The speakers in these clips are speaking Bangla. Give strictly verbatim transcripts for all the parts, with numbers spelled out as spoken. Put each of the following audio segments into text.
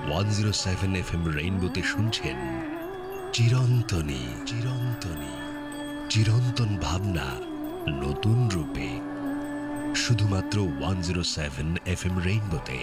One zero seven F M রেইনবোতে শুনছেন চিরন্তনী চিরন্তনী চিরন্তন ভাবনা নতুন রূপে, শুধুমাত্র one zero seven F M রেইনবোতে।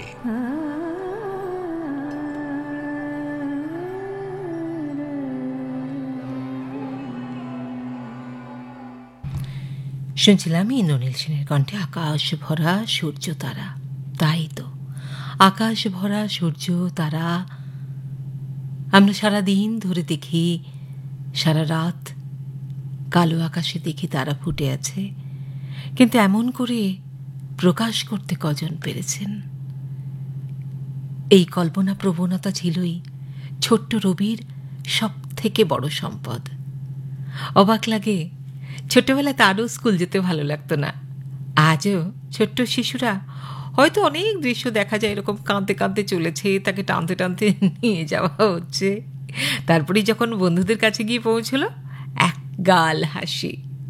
শুনছিলাম ইন্দ্রনীল সেনের কণ্ঠে আকাশ ভরা সূর্য তারা। তাই তো, আকাশ ভরা সূর্য তারা আমরা সারা দিন ধরে দেখি, সারা রাত কালো আকাশে দেখি তারা ফুটে আছে, কিন্তু এমন করে প্রকাশ করতে কজন পেরেছেন? এই কল্পনা প্রবণতা ছিলই ছোট্ট রবির সব থেকে বড় সম্পদ। অবাক লাগে, ছোট্টবেলায় তারও স্কুল যেতে ভালো লাগতো না। আজও ছোট্ট শিশুরা হয়তো অনেক দৃশ্য দেখা যায় এরকম কাঁদতে কাঁদতে চলেছে, তাকে টানতে টানতে নিয়ে যাওয়া হচ্ছে, তারপরে যখন বন্ধুদের কাছে গিয়ে পৌঁছলো এক গাল হাসি।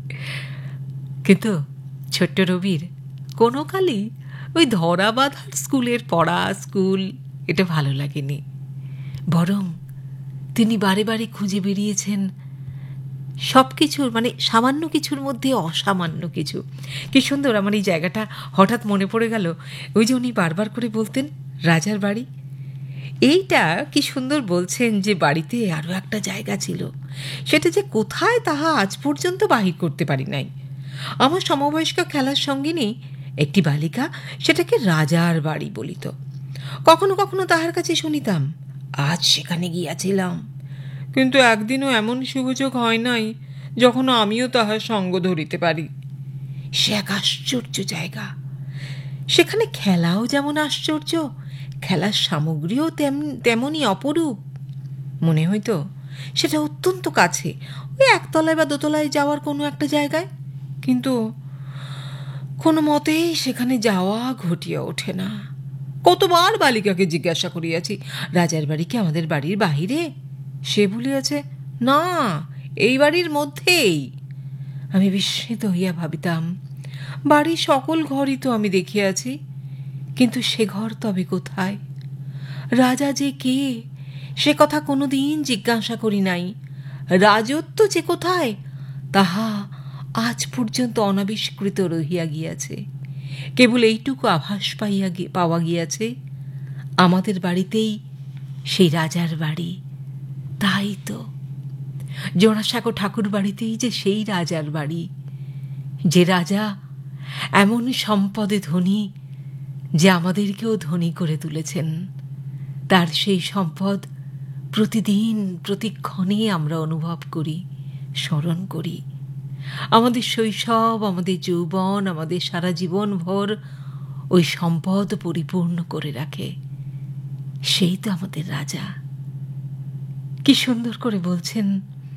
কিন্তু ছোট্ট রবির কোনো কালই ওই ধরা বাঁধার স্কুলের পড়া, স্কুল এটা ভালো লাগেনি। বরং তিনি বারে বারে খুঁজে বেরিয়েছেন সব কিছুর, মানে সামান্য কিছুর মধ্যে অসামান্য কিছু। কি সুন্দর! আমার এই জায়গাটা হঠাৎ মনে পড়ে গেল, ওই যে উনি বারবার করে বলতেন রাজার বাড়ি। এইটা কি সুন্দর বলছেন যে বাড়িতে আরও একটা জায়গা ছিল, সেটা যে কোথায় তাহা আজ পর্যন্ত বাহির করতে পারি নাই। আমার সমবয়স্ক খেলার সঙ্গিনী একটি বালিকা সেটাকে রাজার বাড়ি বলিত। কখনো কখনো তাহার কাছে শুনিতাম, আজ সেখানে গিয়াছিলাম, কিন্তু একদিনও এমন সুযোগ হয় নাই যখন আমিও তাহার সঙ্গ ধরিতে পারি। সে এক আশ্চর্য জায়গা, সেখানে খেলাও যেমন আশ্চর্য, খেলার সামগ্রীও তেমনই অপরূপ। মনে হইতো সেটা অত্যন্ত কাছে, ওই একতলায় বা দোতলায় যাওয়ার কোনো একটা জায়গায়, কিন্তু কোনো মতেই সেখানে যাওয়া ঘটিয়া ওঠে না। কতবার বালিকাকে জিজ্ঞাসা করিয়াছি, রাজার বাড়ি কি আমাদের বাড়ির বাহিরে? সে বলিয়াছে, না, এই বাড়ির মধ্যেই। আমি বিস্মিত হইয়া ভাবিতাম, বাড়ির সকল ঘরই তো আমি দেখিয়াছি, কিন্তু সে ঘর তবে কোথায়? রাজা যে কে সে কথা কোনো দিন জিজ্ঞাসা করি নাই। রাজত্ব যে কোথায় তাহা আজ পর্যন্ত অনাবিষ্কৃত রহিয়া গিয়াছে। কেবল এইটুকু আভাস পাইয়া পাওয়া গিয়াছে, আমাদের বাড়িতেই সেই রাজার বাড়ি। তাই তো, জোড়াসাঁকো ঠাকুর বাড়িতেই যে সেই রাজার বাড়ি, যে রাজা এমন সম্পদে ধনী যে আমাদেরকেও ধনী করে তুলেছেন। তার সেই সম্পদ প্রতিদিন প্রতিক্ষণে আমরা অনুভব করি, স্মরণ করি। আমাদের শৈশব, আমাদের যৌবন, আমাদের সারা জীবন ভর ওই সম্পদ পরিপূর্ণ করে রাখে। সেই তো আমাদের রাজা। কি সুন্দর করে বলছেন,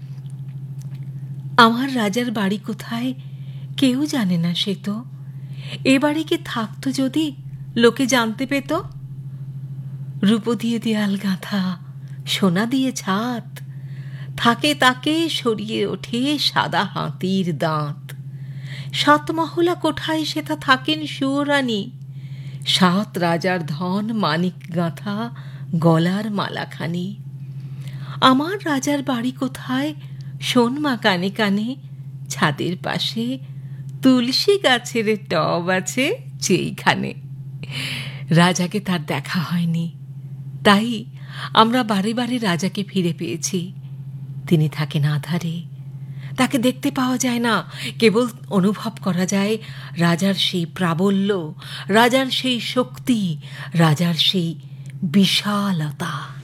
আমার রাজার বাড়ি কোথায় কেউ জানে না, সে তো এ বাড়ি কি থাকতো যদি লোকে জানতে পেত। রূপ দিয়ে দেয়াল গাঁথা, সোনা দিয়ে ছাদ, থাকে তাকে সরিয়ে ওঠে সাদা হাতির দাঁত। সাত মহলা কোঠায় সেটা থাকেন সুয়োরানী, সাত রাজার ধন মানিক গাঁথা গলার মালাখানি। আমার রাজার বাড়ি কোথায় শোন মা কানে কানে, ছাদের পাশে তুলসী গাছের টব আছে যেইখানে। রাজাকে তার দেখা হয়নি, তাই আমরা বারে বারে রাজাকে ফিরে পেয়েছি। তিনি থাকেন আধারে, তাকে দেখতে পাওয়া যায় না, কেবল অনুভব করা যায় রাজার সেই প্রাবল্য, রাজার সেই শক্তি, রাজার সেই বিশালতা।